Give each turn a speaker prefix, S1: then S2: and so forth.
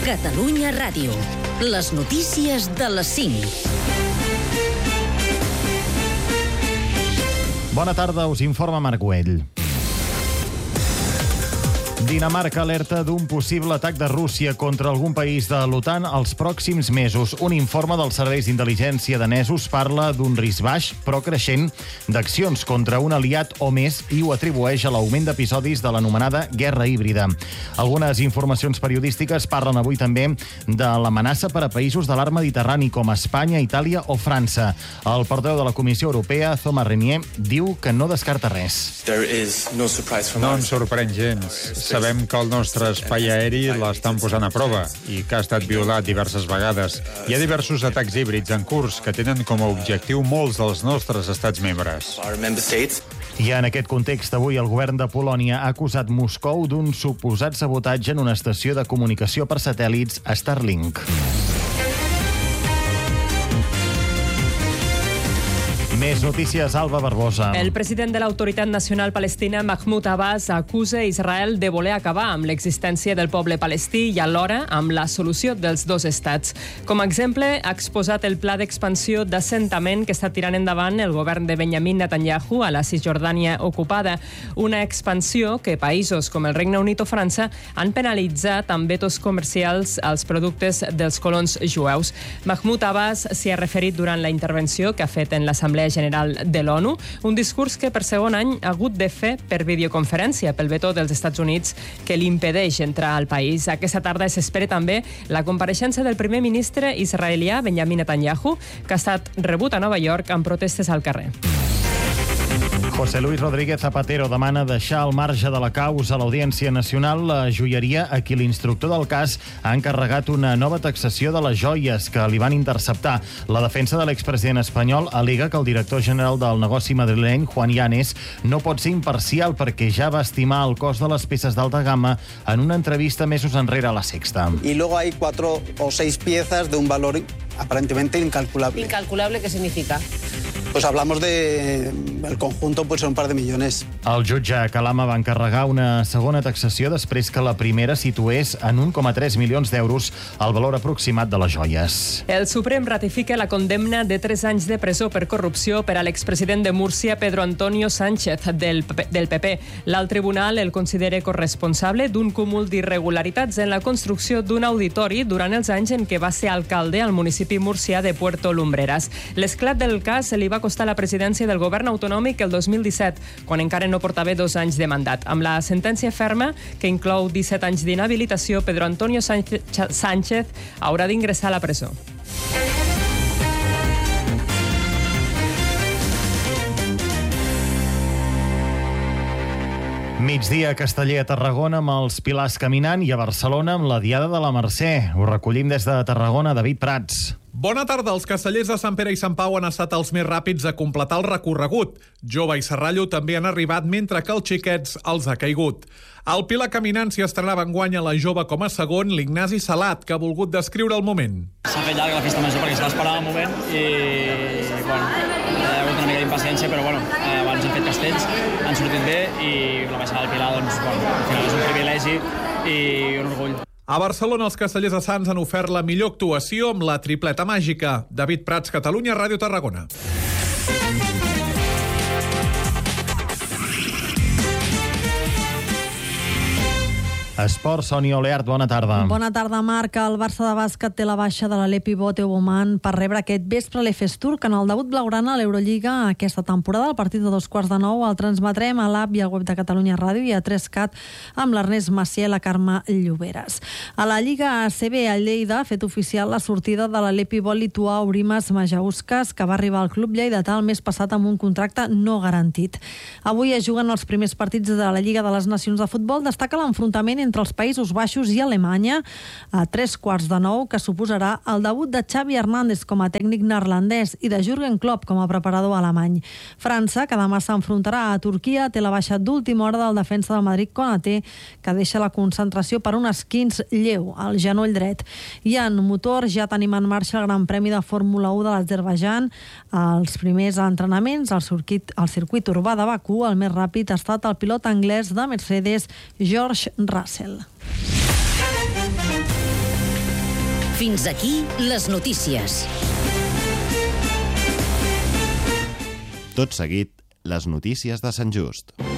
S1: Catalunya Ràdio. Les notícies de les 5.
S2: Bona tarda, us informa Marc Güell. Dinamarca alerta d'un possible atac de Rússia contra algun país de l'OTAN els pròxims mesos. Un informe dels serveis d'intel·ligència danesos parla d'un risc baix, però creixent, d'accions contra un aliat o més i ho atribueix a l'augment d'episodis de l'anomenada guerra híbrida. Algunes informacions periodístiques parlen avui també de l'amenaça per a països de l'arc mediterrani com Espanya, Itàlia o França. El portaveu de la Comissió Europea, Thomas Renier, diu que no descarta res.
S3: No em sorprèn gens. Sabem que el nostre espai aeri l'estan posant a prova i que ha estat violat diverses vegades. Hi ha diversos atacs híbrids en curs que tenen com a objectiu molts dels nostres estats membres.
S2: I en aquest context, avui el govern de Polònia ha acusat Moscou d'un suposat sabotatge en una estació de comunicació per satèl·lits Starlink. Més notícies, Alba Barbosa.
S4: El president de l'Autoritat Nacional Palestina, Mahmoud Abbas, acusa Israel de voler acabar amb l'existència del poble palestí i alhora amb la solució dels dos estats. Com a exemple, ha exposat el pla d'expansió d'assentament que està tirant endavant el govern de Benjamin Netanyahu a la Cisjordània ocupada. Una expansió que països com el Regne Unit o França han penalitzat amb vetos comercials als productes dels colons jueus. Mahmoud Abbas s'hi ha referit durant la intervenció que ha fet en l'Assemblea General de l'ONU, un discurs que per segon any ha hagut de fer per videoconferència pel veto dels Estats Units que li impedeix entrar al país. Aquesta tarda s'espera també la compareixença del primer ministre israelià Benjamin Netanyahu, que ha estat rebut a Nova York amb protestes al carrer.
S2: José Luis Rodríguez Zapatero demana deixar al marge de la causa a l'Audiència Nacional la joieria a qui l'instructor del cas ha encarregat una nova taxació de les joies que li van interceptar. La defensa de l'expresident espanyol al·lega que el director general del negoci madrileny, Juan Yanes, no pot ser imparcial perquè ja va estimar el cost de les peces d'alta gamma en una entrevista mesos enrere a La Sexta.
S5: Y luego hay 4 o 6 piezas de un valor aparentemente incalculable.
S6: ¿Incalculable qué significa?
S5: Pues hablamos el conjunto pues son un par de millones.
S2: El jutge Calama va encarregar una segona taxació després que la primera situés en 1,3 milions d'euros el valor aproximat de les joies.
S4: El Suprem ratifica la condemna de 3 anys de presó per corrupció per a l'expresident de Múrcia, Pedro Antonio Sánchez, del PP. L'alt tribunal el considera corresponsable d'un cúmul d'irregularitats en la construcció d'un auditori durant els anys en què va ser alcalde al municipi murcià de Puerto Lumbreras. L'esclat del cas li va costar la presidència del govern autonòmic el 2017, quan encara no portava 2 anys de mandat. Amb la sentència ferma, que inclou 17 anys d'inhabilitació, Pedro Antonio Sánchez haurà d'ingressar a la presó.
S2: Migdia a Casteller, a Tarragona, amb els Pilars caminant, i a Barcelona amb la Diada de la Mercè. Ho recollim des de Tarragona, David Prats.
S7: Bona tarda. Els castellers de Sant Pere i Sant Pau han estat els més ràpids a completar el recorregut. Jove i Serrallo també han arribat, mentre que els xiquets els ha caigut. Al Pilar caminant s'hi estrenava enguany a la jove com a segon l'Ignasi Salat, que ha volgut descriure el moment.
S8: S'ha fet llarga la festa major perquè s'estava esperant el moment i, bueno, hi ha hagut una mica d'impaciència, però, bueno, abans hem fet castells, han sortit bé i la baixada al Pilar, doncs, bueno, al final és un privilegi i un orgull.
S7: A Barcelona, els castellers de Sants han ofert la millor actuació amb la tripleta màgica. David Prats, Catalunya, Ràdio Tarragona.
S2: Esport, Sònia Oleart, bona tarda.
S9: Bona tarda, Marc. El Barça de bàsquet té la baixa de l'Alepi Bote-Oman per rebre aquest vespre l'Efes Turc en el debut blaugrana a l'Eurolliga aquesta temporada. El partit de 8:45 el transmetrem a l'app i al web de Catalunya Ràdio i a 3CAT amb l'Ernest Maciel i la Carme Lloberes. A la Lliga ACB, el Lleida ha fet oficial la sortida de l'Alepi Vol lituà Aurimas Majauskas, que va arribar al club lleidatà el mes passat amb un contracte no garantit. Avui es juguen els primers partits de la Lliga de les Nacions de Futbol. Destaca l'enfrontament entre els Països Baixos i Alemanya a 8:45, que suposarà el debut de Xavi Hernández com a tècnic neerlandès i de Jürgen Klopp com a preparador alemany. França, que demà s'enfrontarà a Turquia, té la baixa d'última hora del defensa del Madrid Konaté, que deixa la concentració per un esquinç lleu al genoll dret. I en motor ja tenim en marxa el Gran Premi de Fórmula 1 de l'Azerbaidjan. Els primers entrenaments al circuit urbà de Bakú, el més ràpid ha estat el pilot anglès de Mercedes, George Russell.
S1: Fins aquí les notícies.
S6: Tot seguit, les notícies de Sant Just.